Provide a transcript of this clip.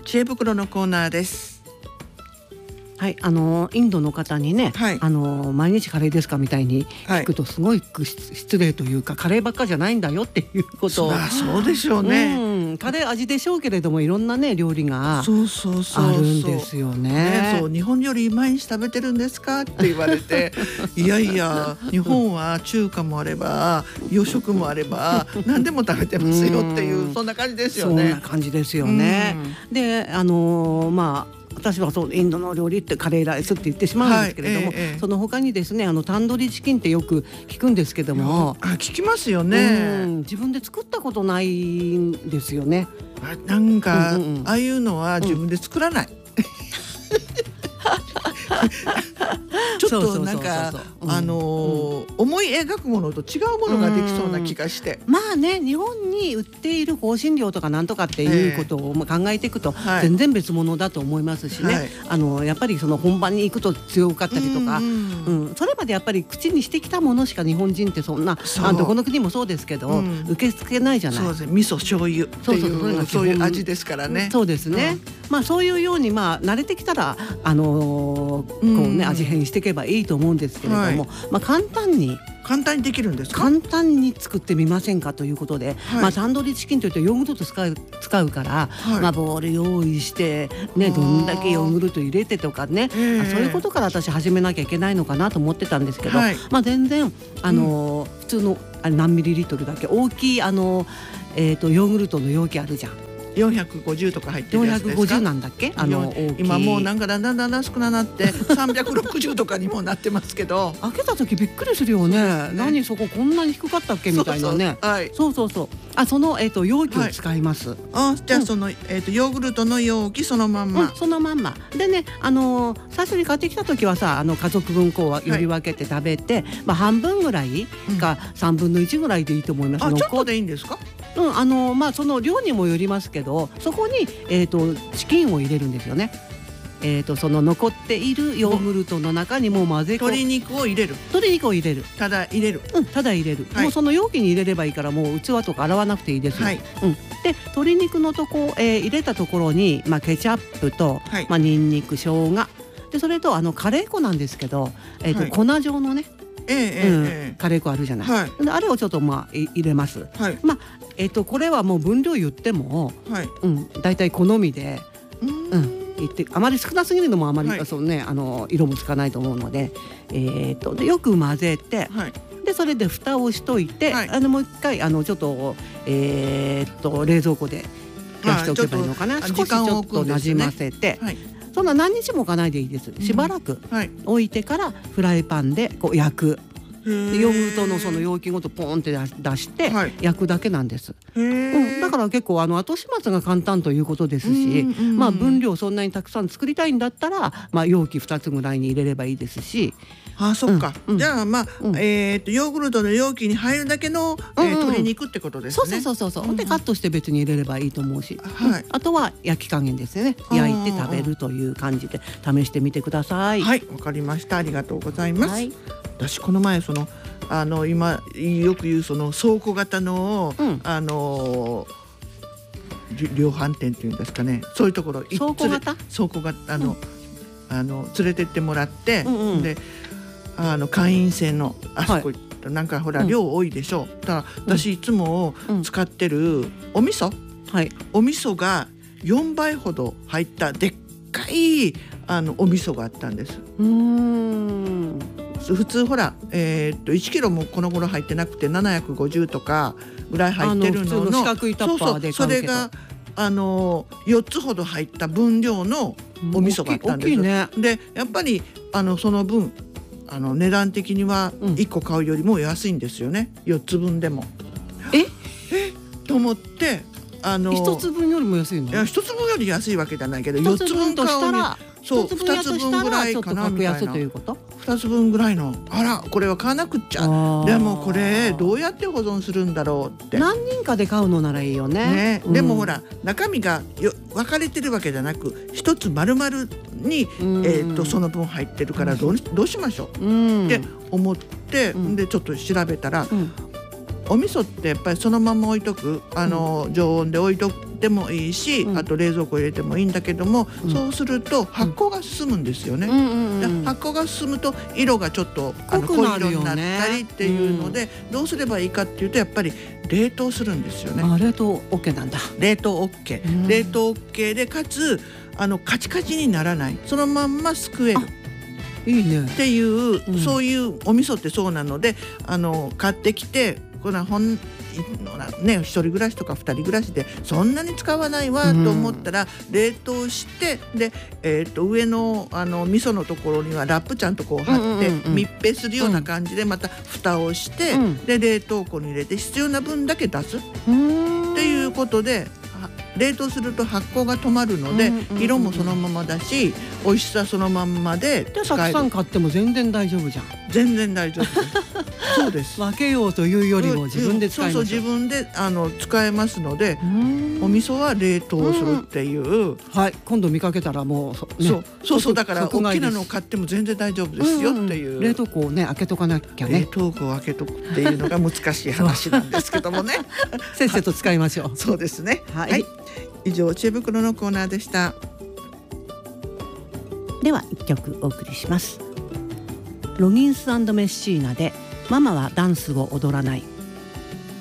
知恵袋のコーナーです。 はい、インドの方にね、 はい、 毎日カレーですかみたいに聞くとすごい失礼というか、カレーばっかじゃないんだよっていうことを。 そうでしょうね、 カレー味でしょうけれども、いろんなね料理があるんですよね。 そう、日本料理毎日食べてるんですかって言われていやいや、日本は中華もあれば洋食もあれば何でも食べてますよっていう、そんな感じですよね。 そんな感じですよね。で、私はそうインドの料理ってカレーライスって言ってしまうんですけれども、その他にですね、タンドリーチキンってよく聞くんですけども、 聞きますよね。 自分で作ったことないんですよね。 なんか、ああいうのは自分で作らない。ちょっとなんか思い描くものと違うものができそうな気がして、 まあね、日本に売っている香辛料とかなんとかっていうことを考えていくと全然別物だと思いますしね、やっぱりその本番に行くと強かったりとか、それまでやっぱり口にしてきたものしか日本人ってそんなどこの国もそうですけど、受け付けないじゃない。 そうですね、味噌醤油っていうそういう味ですからね。 そうですね、そういうように慣れてきたらこうね、味変していけばいいと思うんですけれども、簡単にできるんですか？ 簡単に作ってみませんかということで、タンドリーチキンといってヨーグルト使うから、ボウル用意してね、どんだけヨーグルト入れてとかね、そういうことから私始めなきゃいけないのかなと思ってたんですけど、全然普通の何ミリリットルだけ大きいヨーグルトの容器あるじゃん。 450とか入ってるやつですか ？450なんだっけ？ 今もうなんかだんだん少ななって360とかにもなってますけど開けた時びっくりするよね。何そここんなに低かったっけみたいなね。そうその容器を使います。 じゃあそのヨーグルトの容器そのまんま。 そのまんまでね、最初に買ってきた時はさ、家族分こうより分けて食べて、半分ぐらいか3分の1ぐらいでいいと思います。 ちょっとでいいんですか？ その量にもよりますけど、そこにチキンを入れるんですよね。その残っているヨーグルトの中にも混ぜ鶏肉を入れる。ただ入れる。 もうその容器に入れればいいから、もう器とか洗わなくていいです。で、鶏肉のとこ入れたところにケチャップとニンニク、生姜で、それとカレー粉なんですけど、粉状のね、カレー粉あるじゃない。あれをちょっと入れます。これはもう分量言ってもだいたい好みで言って、あまり少なすぎるのもあまりそうね、色もつかないと思うので、でよく混ぜて、でそれで蓋をしといて、もう一回ちょっと冷蔵庫で冷やしておけばいいのかな。少しちょっとなじませて、そんな何日も置かないでいいです。しばらく置いてからフライパンでこう焼く。ヨーグルトのその容器ごとポンって出して焼くだけなんです。だから結構後始末が簡単ということですし、分量そんなにたくさん作りたいんだったら、容器2つぐらいに入れればいいですし。 そっか。じゃあヨーグルトの容器に入るだけの鶏肉ってことですね。 そうでカットして別に入れればいいと思うし、あとは焼き加減ですね。焼いて食べるという感じで試してみてください。 はい、わかりました。ありがとうございます。私この前今よく言うその倉庫型の量販店っていうんですかね、そういうところ倉庫型連れてってもらって、で会員制のあそこ行ったなんかほら量多いでしょ。だから私いつも使ってるお味噌が4倍ほど入ったでっかいお味噌があったんです。普通ほら1キロもこの頃入ってなくて750とかぐらい入ってるのの、 普通の四角いタッパーで買うけど、 それが4つほど入った分量のお味噌があったんです。でやっぱりその分値段的には1個買うよりも安いんですよね。4つ分でも。と思って 1つ分よりも安いの？ いや1つ分より安いわけじゃないけど、4つ分買うに2つ分ぐらいかなみたいな。2つ分ぐらいの、これは買わなくっちゃ。でもこれどうやって保存するんだろうって。 何人かで買うのならいいよね。 でもほら中身が分かれてるわけじゃなく、一つ丸々にその分入ってるからどうしましょうって思って、でちょっと調べたら、お味噌ってやっぱりそのまま置いとく常温で置いとってもいいし、あと冷蔵庫入れてもいいんだけども、そうすると発酵が進むんですよね。発酵が進むと色がちょっと濃い色になったりっていうので、どうすればいいかっていうとやっぱり冷凍するんですよね。 冷凍 OK なんだ。 冷凍 OK、冷凍 OK でかつカチカチにならない、そのまんますくえる。 いいね。 っていう、そういうお味噌ってそうなので買ってきてこの一人暮らしとか二人暮らしでそんなに使わないわと思ったら冷凍してで、上の味噌のところにはラップちゃんとこう貼って密閉するような感じでまた蓋をして、で冷凍庫に入れて必要な分だけ出すっていうことで冷凍すると発酵が止まるので、色もそのままだし美味しさそのまんまで使える。 たくさん買っても全然大丈夫じゃん。 全然大丈夫そうです。 分けようというよりも自分で使いましょう。 自分で使えますので、お味噌は冷凍するっていう、 はい、今度見かけたらもうそうだから大きなのを買っても全然大丈夫ですよっていう、 冷凍庫をね開けとかなきゃね。 冷凍庫を開けとくっていうのが難しい話なんですけどもねせっせと使いましょう。 そうですね。 はい、 以上知恵袋のコーナーでした。 では一曲お送りします。ロギンス&メッシーナでママはダンスを踊らない。